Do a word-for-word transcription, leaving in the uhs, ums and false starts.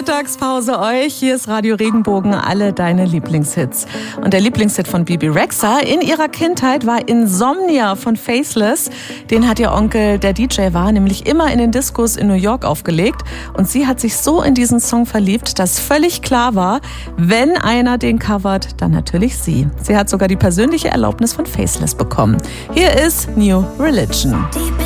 Mittagspause euch. Hier ist Radio Regenbogen, alle deine Lieblingshits. Und der Lieblingshit von Bebe Rexha in ihrer Kindheit war Insomnia von Faceless. Den hat ihr Onkel, der D J war, nämlich immer in den Diskos in New York aufgelegt. Und sie hat sich so in diesen Song verliebt, dass völlig klar war, wenn einer den covert, dann natürlich sie. Sie hat sogar die persönliche Erlaubnis von Faceless bekommen. Hier ist New Religion.